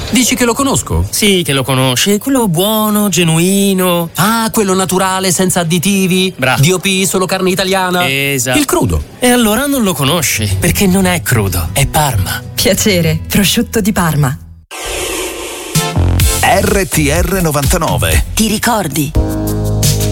Dici che lo conosco? Sì, che lo conosci. Quello buono, genuino. Ah, quello naturale, senza additivi. Bravo. DOP, solo carne italiana. Esatto. Il crudo. E allora non lo conosci, perché non è crudo, è Parma. Piacere, prosciutto di Parma. RTR 99. Ti ricordi?